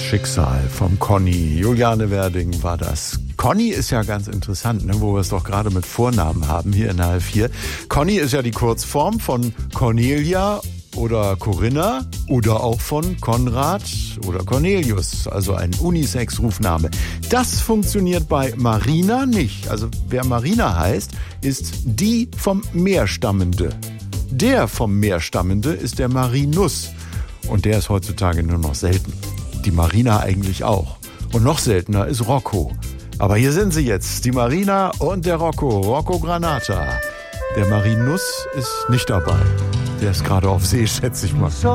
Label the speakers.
Speaker 1: Schicksal vom Conny. Juliane Werding war das. Conny ist ja ganz interessant, ne, wo wir es doch gerade mit Vornamen haben hier in H4. Conny ist ja die Kurzform von Cornelia oder Corinna oder auch von Konrad oder Cornelius, also ein Unisex-Rufname. Das funktioniert bei Marina nicht. Also wer Marina heißt, ist die vom Meerstammende. Der vom Meerstammende ist der Marinus. Und der ist heutzutage nur noch selten. Die Marina eigentlich auch. Und noch seltener ist Rocco. Aber hier sind sie jetzt, die Marina und der Rocco Granata. Der Marinus ist nicht dabei. Der ist gerade auf See, schätze ich mal.